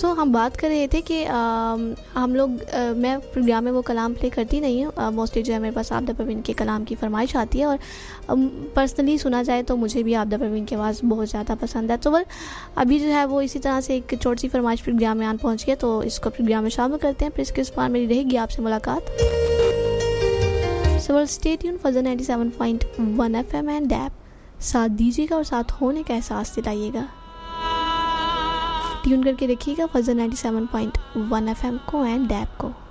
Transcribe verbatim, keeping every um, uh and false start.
सो so, हम बात कर रहे थे कि आ, हम लोग आ, मैं प्रोग्राम में वो कलाम प्ले करती नहीं हूँ, मोस्टली जो है मेरे पास आबदा परवीन के कलाम की फरमाइश आती है, और पर्सनली सुना जाए तो मुझे भी आबदा परवीन की आवाज़ बहुत ज़्यादा पसंद है। तो वल अभी जो है वो इसी तरह से एक छोटी सी फरमाइश प्रोग्राम में आन पहुँच गया, तो इसको प्रोग्राम में शामिल करते हैं, फिर इसके उस पार मेरी रहेगी आपसे मुलाकात। सो वेल स्टे ट्यून फजर ninety seven point one FM and dab, साथ दीजिएगा और साथ होने का एहसास दिलाइएगा। ट्यून करके रखिएगा फजर ninety seven point one FM को एंड डैप को।